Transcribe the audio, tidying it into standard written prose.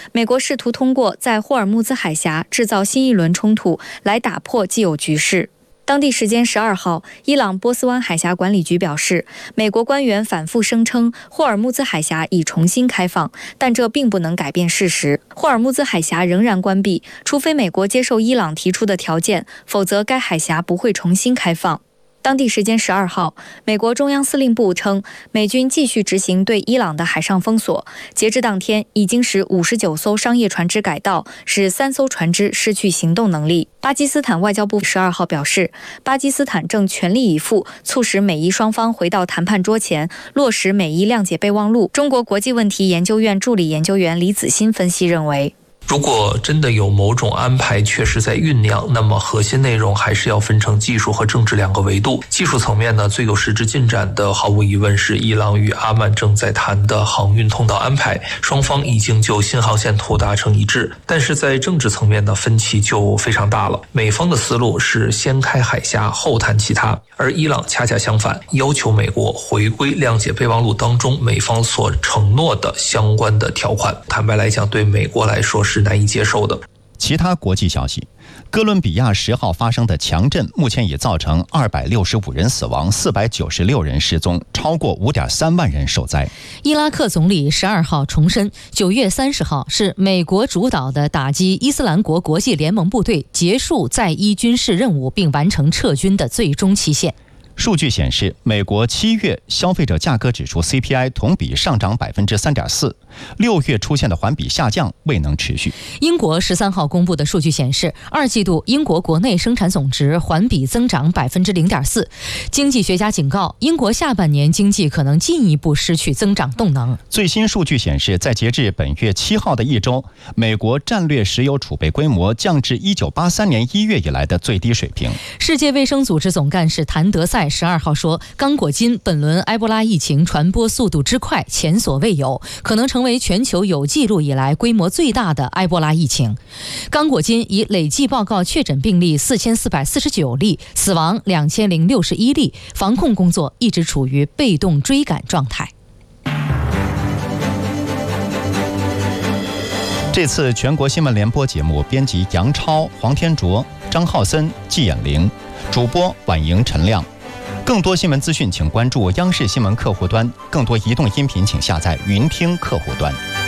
美国试图通过在霍尔木兹海峡制造新一轮冲突来打破既有局势。当地时间12号，伊朗波斯湾海峡管理局表示，美国官员反复声称霍尔木兹海峡已重新开放，但这并不能改变事实。霍尔木兹海峡仍然关闭，除非美国接受伊朗提出的条件，否则该海峡不会重新开放。当地时间12号，美国中央司令部称，美军继续执行对伊朗的海上封锁。截至当天，已经使59艘商业船只改道，使3艘船只失去行动能力。巴基斯坦外交部12号表示，巴基斯坦正全力以赴促使美伊双方回到谈判桌前，落实美伊谅解备忘录。中国国际问题研究院助理研究员李子欣分析认为， 如果真的有某种安排确实在酝酿，那么核心内容还是要分成技术和政治2个维度。技术层面呢，最有实质进展的毫无疑问是伊朗与阿曼正在谈的航运通道安排，双方已经就新航线图达成一致。但是在政治层面的分歧就非常大了，美方的思路是先开海峡后谈其他，而伊朗恰恰相反，要求美国回归谅解备忘录当中美方所承诺的相关的条款。坦白来讲，对美国来说是难以接受的。 其他国际消息，哥伦比亚10号发生的强震目前已造成265人死亡，496人失踪，超过5.3万人受灾。 伊拉克总理12号重申，9月30号是美国主导的打击伊斯兰国国际联盟部队结束在伊军事任务并完成撤军的最终期限。 数据显示，美国7月消费者价格指数 CPI 同比上涨 3.4%，6月出现的环比下降未能持续。 英国13号公布的数据显示，2季度英国国内生产总值环比增长 0.4%。经济学家警告，英国下半年经济可能进一步失去增长动能。 最新数据显示，在截至本月7号的一周，美国战略石油储备规模降至1983年1月以来的最低水平。 世界卫生组织总干事谭德赛12号说，刚果金本轮埃博拉疫情传播速度之快前所未有，可能成为全球有记录以来规模最大的埃博拉疫情。刚果金已累计报告确诊病例4449例，死亡2061例，防控工作一直处于被动追赶状态。 这次全国新闻联播节目编辑杨超、黄天卓、张浩森、季衍玲，主播婉莹、陈亮。更多新闻资讯请关注央视新闻客户端，更多移动音频请下载云听客户端。